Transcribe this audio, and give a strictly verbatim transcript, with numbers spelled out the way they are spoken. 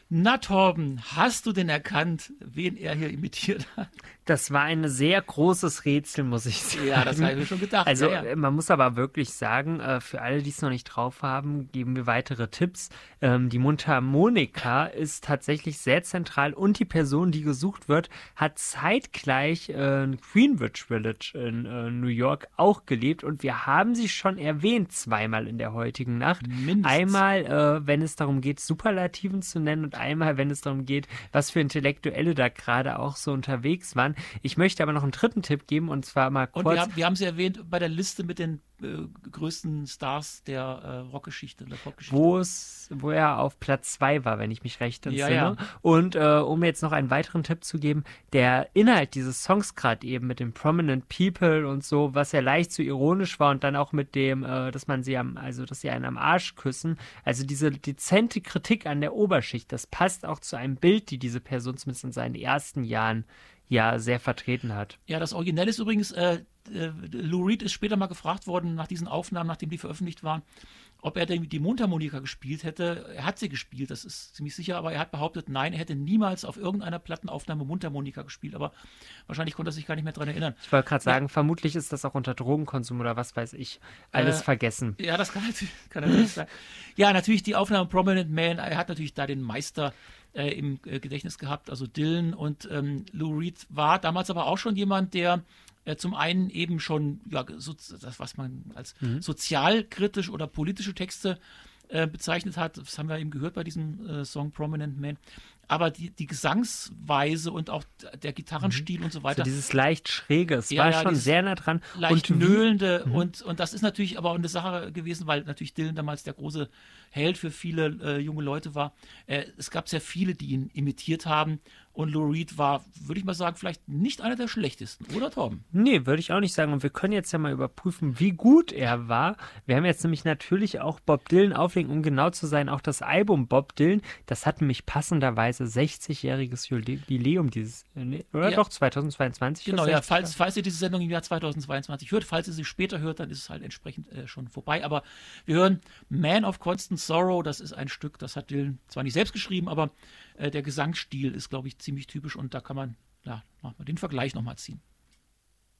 Na, Torben, hast du denn erkannt, wen er hier imitiert hat? Das war ein sehr großes Rätsel, muss ich sagen. Ja, das habe ich mir schon gedacht. Also ja, ja. man muss aber wirklich sagen, äh, für alle, die es noch nicht drauf haben, geben wir weitere Tipps. Ähm, die Mundharmonika ist tatsächlich sehr zentral und die Person, die gesucht wird, hat zeitgleich äh, in Greenwich Village in äh, New York auch gelebt und wir haben sie schon erwähnt zweimal in der heutigen Nacht. Mindestens. Einmal, äh, wenn es darum geht, Superlativen zu nennen und einmal, wenn es darum geht, was für Intellektuelle da gerade auch so unterwegs waren. Ich möchte aber noch einen dritten Tipp geben und zwar mal kurz. Und wir haben, wir haben sie erwähnt bei der Liste mit den äh, größten Stars der äh, Rockgeschichte, der Popgeschichte. Wo es, wo er auf Platz zwei war, wenn ich mich recht entsinne. Ja, ja. Und äh, um jetzt noch einen weiteren Tipp zu geben, der Inhalt dieses Songs gerade eben mit dem Prominent People und so, was ja leicht so ironisch war und dann auch mit dem, äh, dass man sie am, also dass sie einen am Arsch küssen, also diese dezente Kritik an der Oberschicht, das passt auch zu einem Bild, die diese Person zumindest in seinen ersten Jahren ja sehr vertreten hat. Ja, das Originell ist übrigens, äh, äh, Lou Reed ist später mal gefragt worden, nach diesen Aufnahmen, nachdem die veröffentlicht waren, ob er denn die Mundharmonika gespielt hätte. Er hat sie gespielt, das ist ziemlich sicher, aber er hat behauptet, nein, er hätte niemals auf irgendeiner Plattenaufnahme Mundharmonika gespielt, aber wahrscheinlich konnte er sich gar nicht mehr daran erinnern. Ich wollte gerade sagen, ja. vermutlich ist das auch unter Drogenkonsum oder was weiß ich, alles äh, vergessen. Ja, das kann natürlich, kann natürlich sein. Ja, natürlich die Aufnahme Prominent Man, er hat natürlich da den Meister äh, im äh, Gedächtnis gehabt, also Dylan, und ähm, Lou Reed war damals aber auch schon jemand, der äh, zum einen eben schon, ja, so, das, was man als mhm. sozialkritisch oder politische Texte äh, bezeichnet hat, das haben wir eben gehört bei diesem äh, Song Prominent Man, aber die, die Gesangsweise und auch der Gitarrenstil mhm. und so weiter. So dieses leicht schräge, es ja, war ja, schon sehr nah dran. Leicht und nöhlende mhm. und, und das ist natürlich aber auch eine Sache gewesen, weil natürlich Dylan damals der große Held für viele äh, junge Leute war. Äh, es gab sehr viele, die ihn imitiert haben und Lou Reed war, würde ich mal sagen, vielleicht nicht einer der schlechtesten, oder Torben? Nee, würde ich auch nicht sagen. Und wir können jetzt ja mal überprüfen, wie gut er war. Wir haben jetzt nämlich natürlich auch Bob Dylan auflegen, um genau zu sein, auch das Album Bob Dylan, das hat nämlich passenderweise sechzigjähriges Jubiläum dieses, oder ja. doch, zweitausendzweiundzwanzig. Genau, ja, falls, falls ihr diese Sendung im Jahr zweitausendzweiundzwanzig hört, falls ihr sie später hört, dann ist es halt entsprechend äh, schon vorbei. Aber wir hören Man of Constant Sorrow, das ist ein Stück, das hat Dylan zwar nicht selbst geschrieben, aber äh, der Gesangsstil ist, glaube ich, ziemlich typisch und da kann man, ja, den Vergleich nochmal ziehen.